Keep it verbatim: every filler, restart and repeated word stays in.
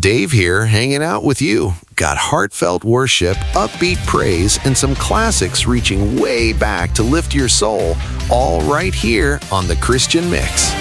Dave here, hanging out with you. Got heartfelt worship, upbeat praise, and some classics reaching way back to lift your soul, all right here on The Christian Mix.